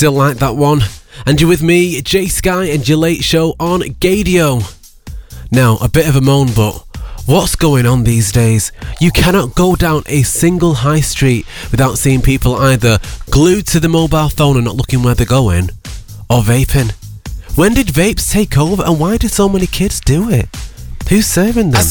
still like that one? And you're with me, Jay Sky, and your late show on Gadio. Now, a bit of a moan, but what's going on these days? You cannot go down a single high street without seeing people either glued to the mobile phone and not looking where they're going, or vaping. When did vapes take over, and why do so many kids do it? Who's serving them?